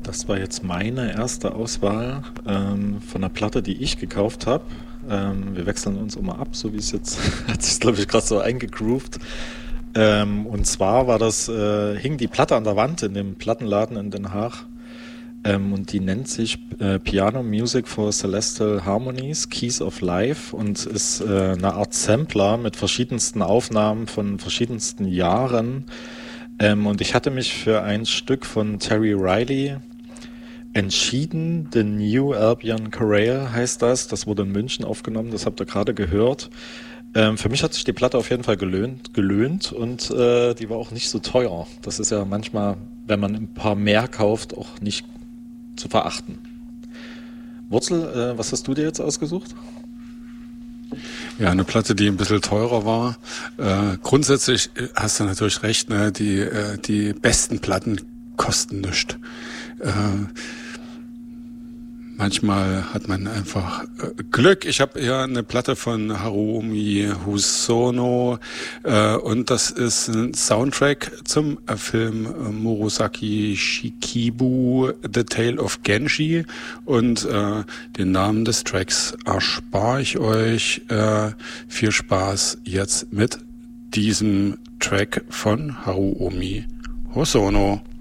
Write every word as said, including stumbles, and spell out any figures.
Das war jetzt meine erste Auswahl ähm, von einer Platte, die ich gekauft habe. Ähm, wir wechseln uns immer ab, so wie es jetzt hat sich, glaube ich, gerade so eingegroovt. Ähm, und zwar war das, äh, hing die Platte an der Wand in dem Plattenladen in Den Haag. Ähm, und die nennt sich äh, Piano Music for Celestial Harmonies, Keys of Life, und ist äh, eine Art Sampler mit verschiedensten Aufnahmen von verschiedensten Jahren. Ähm, und ich hatte mich für ein Stück von Terry Riley entschieden. The New Albion Chorale heißt das. Das wurde in München aufgenommen, das habt ihr gerade gehört. Ähm, für mich hat sich die Platte auf jeden Fall gelöhnt, gelöhnt und äh, die war auch nicht so teuer. Das ist ja manchmal, wenn man ein paar mehr kauft, auch nicht zu verachten. Wurzel, äh, was hast du dir jetzt ausgesucht? Ja, eine Platte, die ein bisschen teurer war. Äh, grundsätzlich hast du natürlich recht, ne? Die, äh, die besten Platten kosten nichts. Äh, manchmal hat man einfach äh, Glück. Ich habe hier eine Platte von Harumi Hosono äh, und das ist ein Soundtrack zum äh, Film äh, Murasaki Shikibu, The Tale of Genji, und äh, den Namen des Tracks erspare ich euch. Äh, viel Spaß jetzt mit diesem Track von Harumi Hosono.